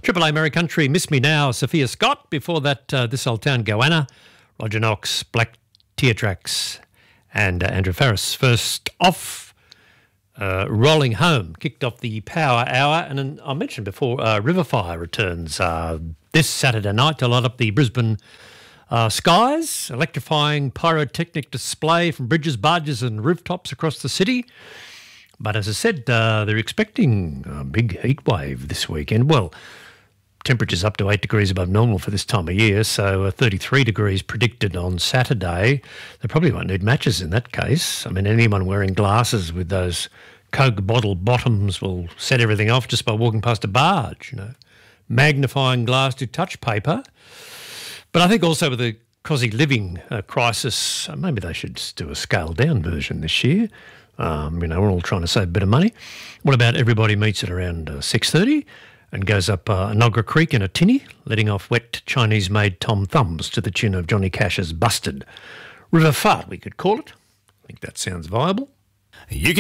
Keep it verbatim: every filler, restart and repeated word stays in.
Triple A Merry Country, Miss Me Now, Sophia Scott. Before that, uh, This Old Town, Goanna, Roger Knox, Black Tear Tracks, and uh, Andrew Farris. First off, uh, Rolling Home kicked off the Power Hour. And then I mentioned before, uh, Riverfire returns uh, this Saturday night to light up the Brisbane uh, skies, electrifying pyrotechnic display from bridges, barges and rooftops across the city. But as I said, uh, they're expecting a big heat wave this weekend. Well, temperatures up to eight degrees above normal for this time of year, so uh, thirty-three degrees predicted on Saturday. They probably won't need matches in that case. I mean, anyone wearing glasses with those Coke bottle bottoms will set everything off just by walking past a barge, you know. Magnifying glass to touch paper. But I think also with the cost of living uh, crisis, uh, maybe they should just do a scaled-down version this year. Um, you know, we're all trying to save a bit of money. What about everybody meets at around uh, six thirty and goes up uh, Nogra Creek in a tinny, letting off wet Chinese-made Tom Thumbs to the tune of Johnny Cash's Busted. River Fart, we could call it. I think that sounds viable. You can